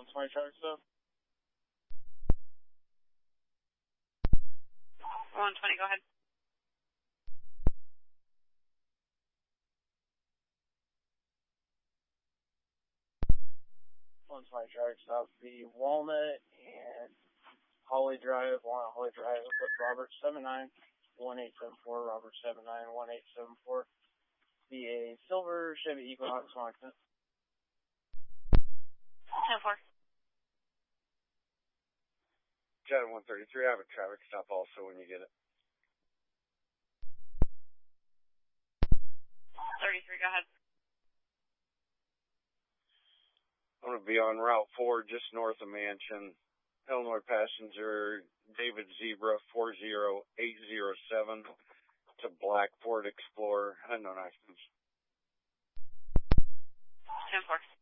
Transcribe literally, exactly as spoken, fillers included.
one twenty traffic stop. one twenty, go ahead. one twenty traffic stop, the Walnut and Holly Drive, Walnut Holly Drive, with Robert seven nine one eight seven four, Robert seven nine one eight seven four. Be a silver Chevy Equinox Moncton. ten four. Jet one thirty-three, I have a traffic stop also when you get it. thirty-three, go ahead. I'm going to be on Route four, just north of Mansion. Illinois passenger, David Zebra, four zero eight zero seven. It's a black Ford Explorer, unknown occupants. ten four.